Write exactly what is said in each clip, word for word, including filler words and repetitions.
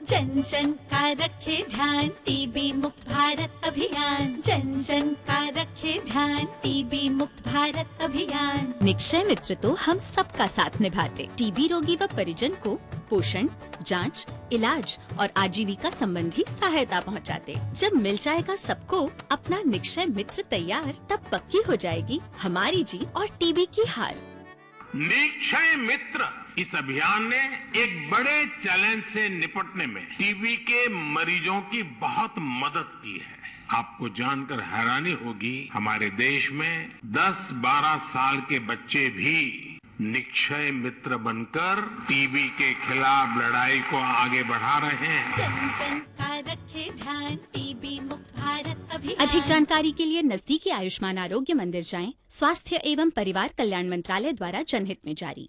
जन जन का रखे ध्यान, टीबी मुक्त भारत अभियान। जन जन का रखे ध्यान, टीबी मुक्त भारत अभियान। निक्षय मित्र तो हम सबका साथ निभाते। टीबी रोगी व परिजन को पोषण, जांच, इलाज और आजीविका संबंधी सहायता पहुंचाते। जब मिल जाएगा सबको अपना निक्षय मित्र तैयार, तब पक्की हो जाएगी हमारी जीत और टीबी की हार। निक्षय मित्र इस अभियान ने एक बड़े चैलेंज से निपटने में टीबी के मरीजों की बहुत मदद की है। आपको जानकर हैरानी होगी, हमारे देश में दस बारह साल के बच्चे भी निक्षय मित्र बनकर टीबी के खिलाफ लड़ाई को आगे बढ़ा रहे हैं। जन जन का रखे ध्यान, टीबी मुक्त भारत अभियान। अधिक जानकारी के लिए नजदीकी आयुष्मान आरोग्य मंदिर जाएं। स्वास्थ्य एवं परिवार कल्याण मंत्रालय द्वारा जनहित में जारी।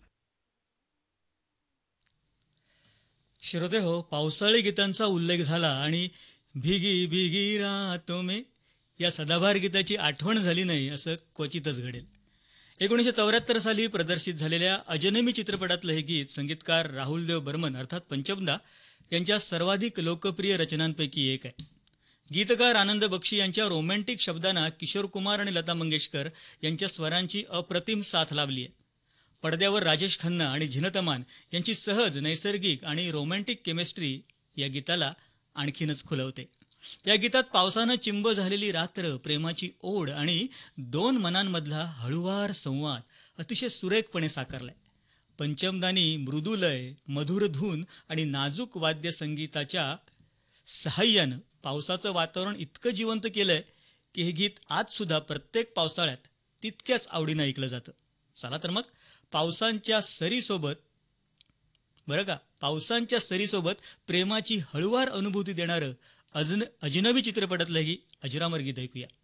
श्रोते हो, पावसाळी गीतांचा उल्लेख झाला आणि भिगी भिगी रातो में या सदाबहार गीताची आठवण झाली नाही असं क्वचितच घडेल। एकोणीसशे चौऱ्याहत्तर साली प्रदर्शित झालेल्या अजनमी चित्रपटातलं हे गीत संगीतकार राहुलदेव बर्मन अर्थात पंचमदा यांच्या सर्वाधिक लोकप्रिय रचनांपैकी एक आहे। गीतकार आनंद बक्षी यांच्या रोमॅन्टिक शब्दांना किशोर कुमार आणि लता मंगेशकर यांच्या स्वरांची अप्रतिम साथ लाभली आहे। पडद्यावर राजेश खन्ना आणि झिनतमान यांची सहज, नैसर्गिक आणि रोमॅन्टिक केमिस्ट्री या गीताला आणखीनच खुलवते। या गीतात पावसानं चिंब झालेली रात्र, प्रेमाची ओढ आणि दोन मनांमधला हळुवार संवाद अतिशय सुरेखपणे साकारलाय। पंचमदानी मृदुलय, मधुर धून आणि नाजूक वाद्य संगीताच्या सहाय्यानं पावसाचं वातावरण इतकं जिवंत केलंय की हे गीत आज सुद्धा प्रत्येक पावसाळ्यात तितक्याच आवडीनं ऐकलं जातं। चला तर मग पावसांच्या सरीसोबत बरं का पावसांच्या सरीसोबत प्रेमाची हळुवार अनुभूती देणारं अजन अजनबी चित्रपटातलं ही अजरामर गीत ऐकूया।